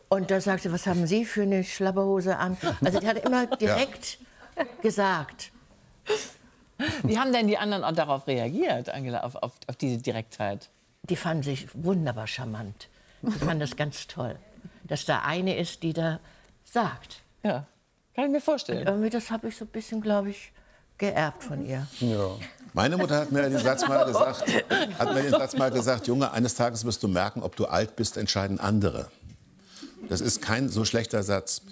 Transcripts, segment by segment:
Und da sagte, was haben Sie für eine Schlabberhose an? Also die hat immer direkt gesagt. Wie haben denn die anderen auch darauf reagiert, Angela, auf diese Direktheit? Die fanden sich wunderbar charmant. Die fanden das ganz toll, dass da eine ist, die da sagt. Ja, kann ich mir vorstellen. Und irgendwie, das habe ich so ein bisschen, glaube ich, geerbt von ihr. Ja. Meine Mutter hat mir den Satz mal gesagt, Junge, eines Tages wirst du merken, ob du alt bist, entscheiden andere. Das ist kein so schlechter Satz.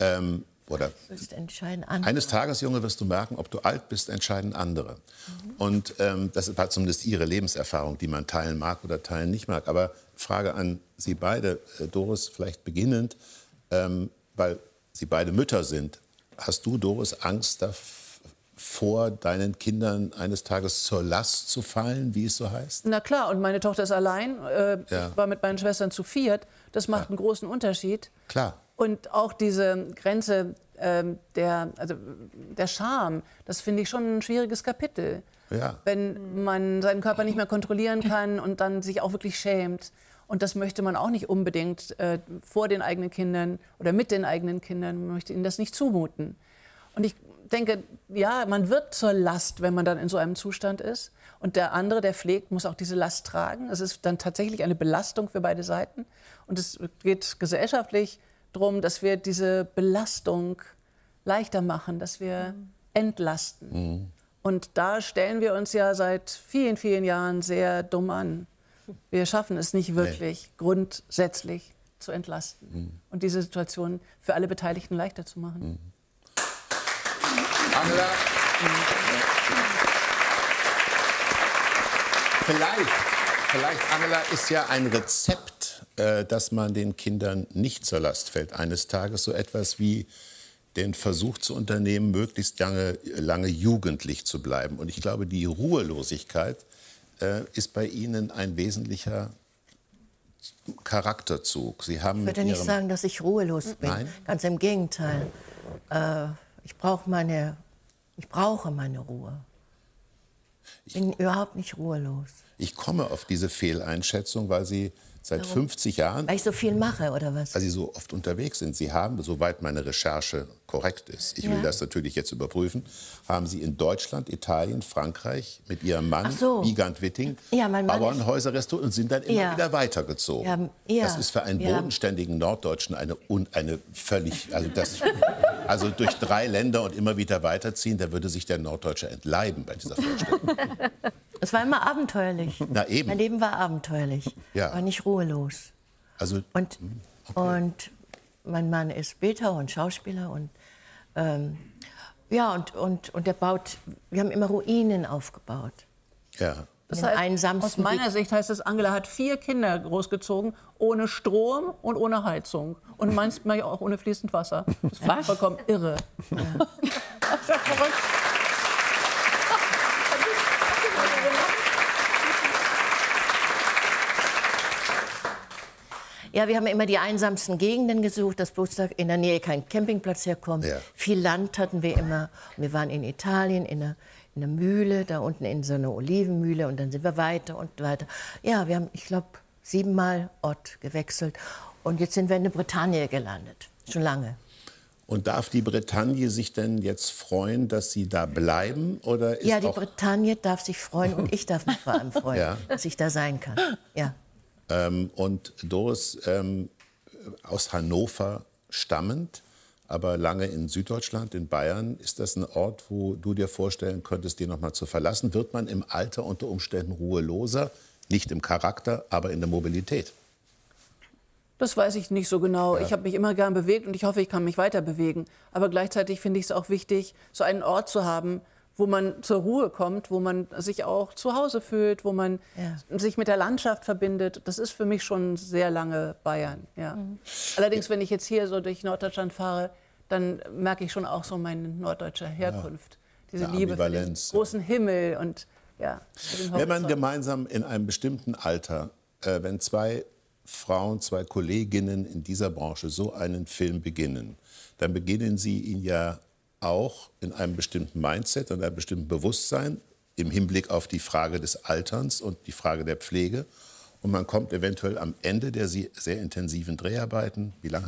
Eines Tages, Junge, wirst du merken, ob du alt bist, entscheiden andere. Und das war zumindest ihre Lebenserfahrung, die man teilen mag oder teilen nicht mag. Aber Frage an Sie beide, Doris, vielleicht beginnend, weil Sie beide Mütter sind. Hast du, Doris, Angst davor, deinen Kindern eines Tages zur Last zu fallen, wie es so heißt? Na klar, und meine Tochter ist allein, ich war mit meinen Schwestern zu viert. Das macht einen großen Unterschied. Klar. Und auch diese Grenze der Scham, das finde ich schon ein schwieriges Kapitel. Ja. Wenn man seinen Körper nicht mehr kontrollieren kann und dann sich auch wirklich schämt. Und das möchte man auch nicht unbedingt vor den eigenen Kindern oder mit den eigenen Kindern. Man möchte ihnen das nicht zumuten. Und ich denke, ja, man wird zur Last, wenn man dann in so einem Zustand ist. Und der andere, der pflegt, muss auch diese Last tragen. Es ist dann tatsächlich eine Belastung für beide Seiten. Und es geht gesellschaftlich darum, dass wir diese Belastung leichter machen, dass wir entlasten. Und da stellen wir uns ja seit vielen, vielen Jahren sehr dumm an. Wir schaffen es nicht wirklich, grundsätzlich zu entlasten und diese Situation für alle Beteiligten leichter zu machen. Angela, vielleicht, Angela, ist ja ein Rezept, dass man den Kindern nicht zur Last fällt. Eines Tages so etwas wie den Versuch zu unternehmen, möglichst lange jugendlich zu bleiben. Und ich glaube, die Ruhelosigkeit ist bei Ihnen ein wesentlicher Charakterzug. Sie haben ich würde nicht sagen, dass ich ruhelos bin. Nein? Ganz im Gegenteil. Ich brauche meine Ruhe. Ich bin überhaupt nicht ruhelos. Ich komme auf diese Fehleinschätzung, weil Sie seit 50 Jahren... Weil ich so viel mache, oder was? Weil Sie so oft unterwegs sind. Sie haben, soweit meine Recherche korrekt ist, ich will das natürlich jetzt überprüfen, haben Sie in Deutschland, Italien, Frankreich mit Ihrem Mann, Wiegand Witting, Bauernhäuser restauriert und sind dann immer wieder weitergezogen. Das ist für einen bodenständigen Norddeutschen eine völlig... Also durch 3 Länder und immer wieder weiterziehen, da würde sich der Norddeutsche entleiben bei dieser Vorstellung. Es war immer abenteuerlich. Na eben. Mein Leben war abenteuerlich, war nicht ruhelos. Also, und mein Mann ist Beter und Schauspieler und der baut. Wir haben immer Ruinen aufgebaut. Ja. Das heißt, aus meiner Sicht heißt es, Angela hat 4 Kinder großgezogen, ohne Strom und ohne Heizung. Und manchmal auch ohne fließend Wasser. Das war vollkommen irre. Ja. Das ist ja verrückt. Ja, wir haben immer die einsamsten Gegenden gesucht, dass bloß da in der Nähe kein Campingplatz herkommt. Ja. Viel Land hatten wir immer. Wir waren in Italien, in einer Mühle, da unten in so einer Olivenmühle. Und dann sind wir weiter und weiter. Ja, wir haben, ich glaube, 7-mal Ort gewechselt. Und jetzt sind wir in der Bretagne gelandet. Schon lange. Und darf die Bretagne sich denn jetzt freuen, dass Sie da bleiben? Oder ist ja, die Bretagne darf sich freuen und ich darf mich vor allem freuen, dass ich da sein kann. Ja. Und Doris, aus Hannover stammend, aber lange in Süddeutschland, in Bayern, ist das ein Ort, wo du dir vorstellen könntest, den noch mal zu verlassen? Wird man im Alter unter Umständen ruheloser? Nicht im Charakter, aber in der Mobilität? Das weiß ich nicht so genau. Ich habe mich immer gern bewegt und ich hoffe, ich kann mich weiter bewegen. Aber gleichzeitig finde ich es auch wichtig, so einen Ort zu haben, wo man zur Ruhe kommt, wo man sich auch zu Hause fühlt, wo man sich mit der Landschaft verbindet. Das ist für mich schon sehr lange Bayern. Ja. Allerdings, wenn ich jetzt hier so durch Norddeutschland fahre, dann merke ich schon auch so meine norddeutsche Herkunft. Diese Liebe für den großen Himmel und wenn man gemeinsam in einem bestimmten Alter, wenn 2 Frauen, 2 Kolleginnen in dieser Branche so einen Film beginnen, dann beginnen sie ihn ja auch in einem bestimmten Mindset und einem bestimmten Bewusstsein im Hinblick auf die Frage des Alterns und die Frage der Pflege. Und man kommt eventuell am Ende der sehr intensiven Dreharbeiten, wie lange